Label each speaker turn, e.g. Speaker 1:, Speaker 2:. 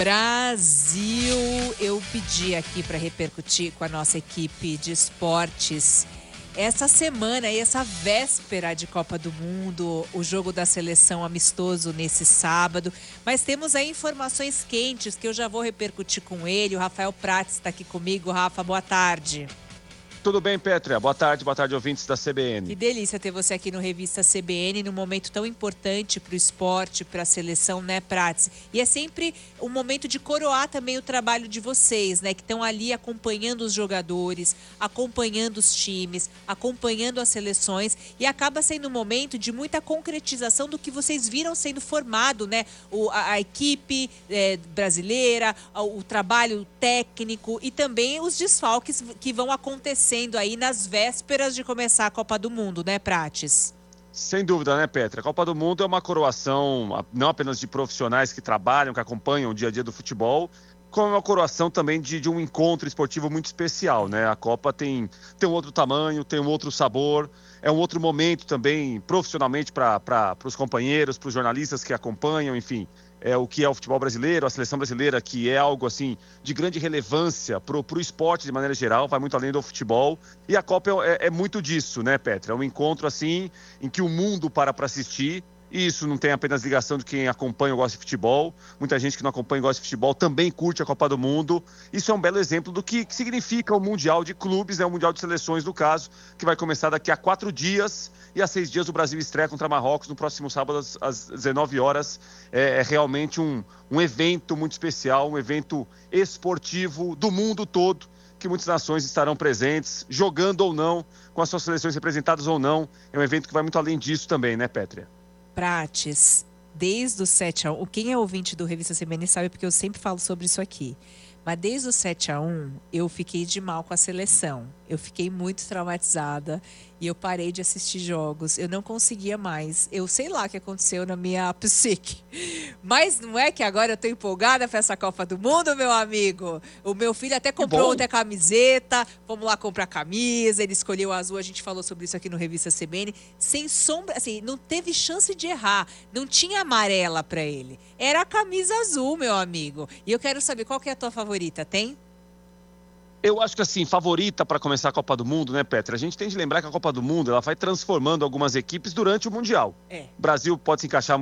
Speaker 1: Brasil, eu pedi aqui para repercutir com a nossa equipe de esportes essa semana e essa véspera de Copa do Mundo, o jogo da seleção amistoso nesse sábado, mas temos aí informações quentes que eu já vou repercutir com ele. O Rafael Prates está aqui comigo. Rafa, boa tarde.
Speaker 2: Tudo bem, Pétria? Boa tarde, ouvintes da CBN.
Speaker 1: Que delícia ter você aqui no Revista CBN, num momento tão importante para o esporte, para a seleção, né, Prates? E é sempre um momento de coroar também o trabalho de vocês, né, que estão ali acompanhando os jogadores, acompanhando os times, acompanhando as seleções, e acaba sendo um momento de muita concretização do que vocês viram sendo formado, né? A equipe brasileira, o trabalho técnico e também os desfalques que vão acontecer aí nas vésperas de começar a Copa do Mundo, né, Prates?
Speaker 2: Sem dúvida, né, Pétria? A Copa do Mundo é uma coroação não apenas de profissionais que trabalham, que acompanham o dia a dia do futebol, como uma coroação também de um encontro esportivo muito especial, né? A Copa tem um outro tamanho, tem um outro sabor, é um outro momento também profissionalmente para os companheiros, para os jornalistas que acompanham, enfim. É o que é o futebol brasileiro, a seleção brasileira, que é algo assim de grande relevância para o esporte de maneira geral, vai muito além do futebol. E a Copa é muito disso, né, Pétria? É um encontro assim em que o mundo para assistir. E isso não tem apenas ligação de quem acompanha ou gosta de futebol. Muita gente que não acompanha e gosta de futebol também curte a Copa do Mundo. Isso é um belo exemplo do que significa o Mundial de Clubes, né? O Mundial de Seleções, no caso, que vai começar daqui a 4 dias. E há 6 dias o Brasil estreia contra Marrocos no próximo sábado às 19 horas. É realmente um evento muito especial, um evento esportivo do mundo todo, que muitas nações estarão presentes, jogando ou não, com as suas seleções representadas ou não. É um evento que vai muito além disso também, né, Pétria?
Speaker 1: Prates, desde o 7-1, quem é ouvinte do Revista CBN sabe porque eu sempre falo sobre isso aqui, mas desde o 7-1 eu fiquei de mal com a seleção, eu fiquei muito traumatizada e eu parei de assistir jogos, eu não conseguia mais, eu sei lá o que aconteceu na minha psique, mas não é que agora eu tô empolgada para essa Copa do Mundo, meu amigo? O meu filho até comprou outra camiseta, vamos lá comprar camisa, ele escolheu o azul, a gente falou sobre isso aqui no Revista CBN, sem sombra, assim, não teve chance de errar, não tinha amarela para ele, era a camisa azul, meu amigo, e eu quero saber qual que é a tua favorita, tem?
Speaker 2: Eu acho que, assim, favorita para começar a Copa do Mundo, né, Pétria? A gente tem de lembrar que a Copa do Mundo ela vai transformando algumas equipes durante o Mundial. O Brasil pode se encaixar muito